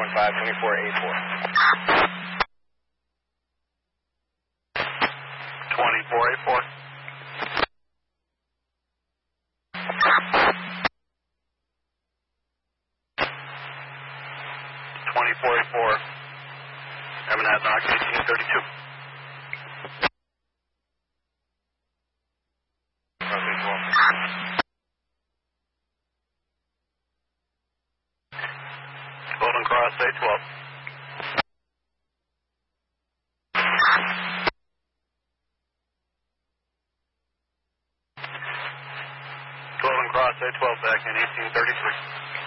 2484. 2484. 2484. Evansville, Knox 1832. Golden Cross A12. Golden Cross A12 back in 1833.